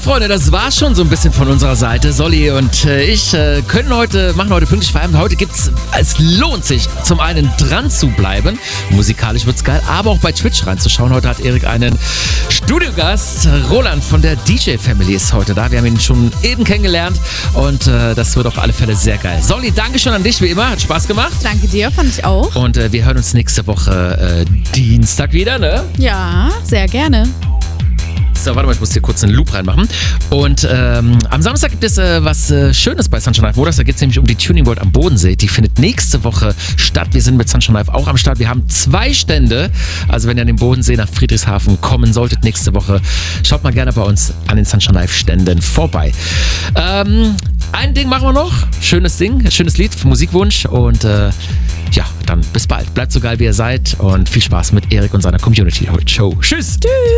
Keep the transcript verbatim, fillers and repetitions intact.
Freunde, das war schon so ein bisschen von unserer Seite. Solly und äh, ich äh, können heute, machen heute pünktlich Feierabend. Heute gibt's, es lohnt sich, zum einen dran zu bleiben. Musikalisch wird's geil, aber auch bei Twitch reinzuschauen. Heute hat Erik einen Studiogast. Roland von der D J Family ist heute da. Wir haben ihn schon eben kennengelernt und äh, das wird auf alle Fälle sehr geil. Solly, danke schon an dich, wie immer. Hat Spaß gemacht. Danke dir, fand ich auch. Und äh, wir hören uns nächste Woche äh, Dienstag wieder, ne? Ja, sehr gerne. So, warte mal, ich muss hier kurz einen Loop reinmachen. Und ähm, am Samstag gibt es äh, was äh, Schönes bei Sunshine Live Modus. Da geht es nämlich um die Tuning World am Bodensee. Die findet nächste Woche statt. Wir sind mit Sunshine Live auch am Start. Wir haben zwei Stände. Also wenn ihr an den Bodensee nach Friedrichshafen kommen solltet nächste Woche, schaut mal gerne bei uns an den Sunshine Live Ständen vorbei. Ähm, ein Ding machen wir noch. Schönes Ding, schönes Lied, Musikwunsch. Und äh, ja, dann bis bald. Bleibt so geil, wie ihr seid. Und viel Spaß mit Erik und seiner Community heute Show. Tschüss. Tschüss.